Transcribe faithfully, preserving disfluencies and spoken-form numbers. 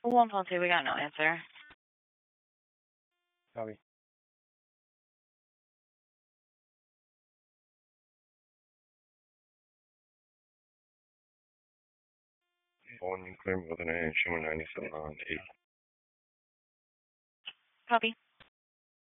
one phone two, we got no answer. Copy. One clear with an A, showing ninety-seven on eight. Copy.